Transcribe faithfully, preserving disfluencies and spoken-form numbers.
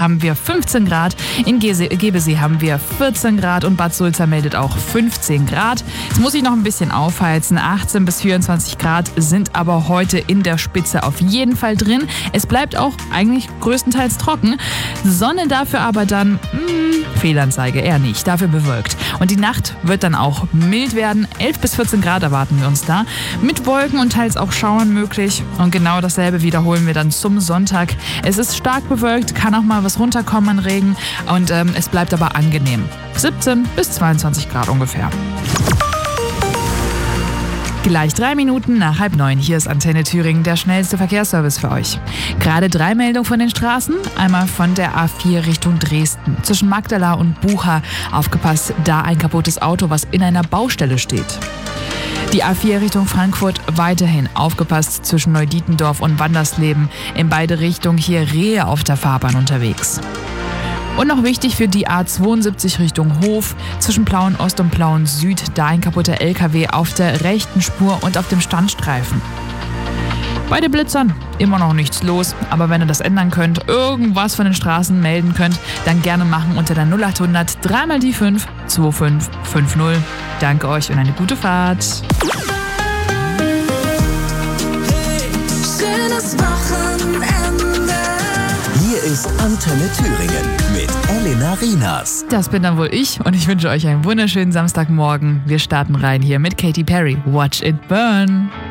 haben wir fünfzehn Grad, in Gese- Gebesee haben wir vierzehn Grad und Bad Sulza meldet auch fünfzehn Grad. Jetzt muss ich noch ein bisschen aufheizen. achtzehn bis vierundzwanzig Grad sind aber heute in der Spitze auf jeden Fall drin. Es bleibt auch eigentlich größtenteils trocken. Sonne dafür aber dann, mh, Fehlanzeige, eher nicht, dafür bewölkt. Und die Nacht wird dann auch mild werden. elf bis vierzehn Grad erwarten wir uns da. Mit Wolken und teils auch Schauern möglich. Und genau dasselbe wiederholen wir dann zum Sonntag. Es ist stark bewölkt, kann auch mal was runterkommen an Regen. Und ähm, es bleibt aber angenehm. siebzehn bis zweiundzwanzig Grad ungefähr. Gleich drei Minuten nach halb neun. Hier ist Antenne Thüringen, der schnellste Verkehrsservice für euch. Gerade drei Meldungen von den Straßen. Einmal von der A vier Richtung Dresden. Zwischen Magdala und Bucha. Aufgepasst, da ein kaputtes Auto, was in einer Baustelle steht. Die A vier Richtung Frankfurt weiterhin aufgepasst zwischen Neudietendorf und Wandersleben. In beide Richtungen hier Rehe auf der Fahrbahn unterwegs. Und noch wichtig für die A zweiundsiebzig Richtung Hof, zwischen Plauen Ost und Plauen Süd, da ein kaputter L K W auf der rechten Spur und auf dem Standstreifen. Bei den Blitzern immer noch nichts los, aber wenn ihr das ändern könnt, irgendwas von den Straßen melden könnt, dann gerne machen unter der null acht hundert drei mal die fünf zwei fünf fünf null. Danke euch und eine gute Fahrt. Schönes Wochenende. Hier ist Antenne Thüringen mit Elena Rienas. Das bin dann wohl ich und ich wünsche euch einen wunderschönen Samstagmorgen. Wir starten rein hier mit Katy Perry. Watch it burn.